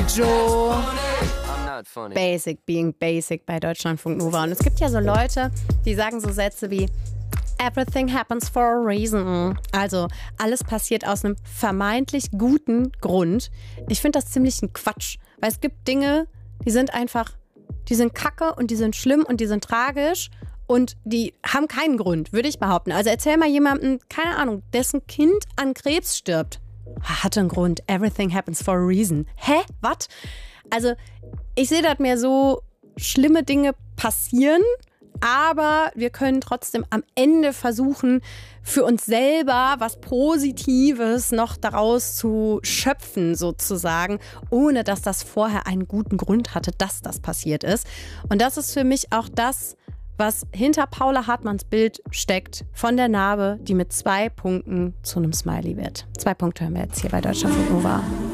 Joe. Basic, being basic bei Deutschlandfunk Nova. Und es gibt ja so Leute, die sagen so Sätze wie Everything happens for a reason. Also alles passiert aus einem vermeintlich guten Grund. Ich finde das ziemlich ein Quatsch, weil es gibt Dinge, die sind kacke und die sind schlimm und die sind tragisch und die haben keinen Grund, würde ich behaupten. Also erzähl mal jemandem, keine Ahnung, dessen Kind an Krebs stirbt. Hatte einen Grund. Everything happens for a reason. Hä? Was? Also ich sehe das mehr so, schlimme Dinge passieren, aber wir können trotzdem am Ende versuchen, für uns selber was Positives noch daraus zu schöpfen, sozusagen, ohne dass das vorher einen guten Grund hatte, dass das passiert ist. Und das ist für mich auch das, was hinter Paula Hartmanns Bild steckt, von der Narbe, die mit 2 Punkten zu einem Smiley wird. 2 Punkte hören wir jetzt hier bei Deutschlandfunk Nova.